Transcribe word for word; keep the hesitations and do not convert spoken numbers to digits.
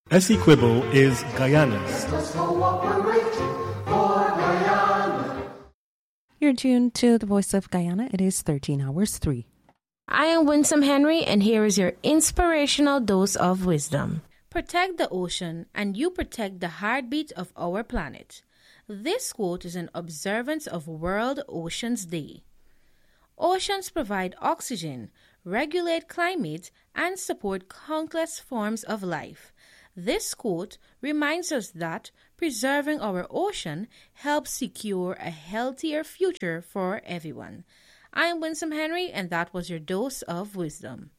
Essequibo is Guyana's. You're tuned to the Voice of Guyana. It is thirteen hours three. I am Winsome Henry, and here is your inspirational dose of wisdom. Protect the ocean, and you protect the heartbeat of our planet. This quote is in observance of World Oceans Day. Oceans provide oxygen, regulate climate, and support countless forms of life. This quote reminds us that preserving our ocean helps secure a healthier future for everyone. I'm Winsome Henry, and that was your dose of wisdom.